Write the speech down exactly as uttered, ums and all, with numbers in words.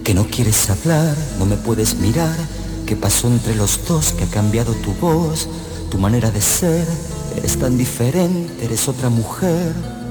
Que no quieres hablar, no me puedes mirar. ¿Qué pasó entre los dos? Que ha cambiado tu voz, tu manera de ser. Eres tan diferente, eres otra mujer.